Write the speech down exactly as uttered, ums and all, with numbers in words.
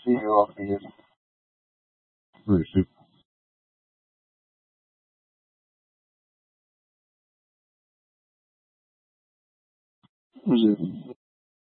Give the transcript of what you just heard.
C E O of the year. Very super. Ji